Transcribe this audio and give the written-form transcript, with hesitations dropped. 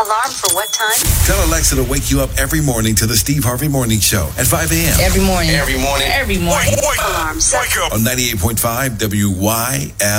Alarm for what time? Tell Alexa to wake you up every morning to the Steve Harvey Morning Show at 5 a.m. Every morning. Every morning. Every morning. Alarm set. on 98.5 WYL.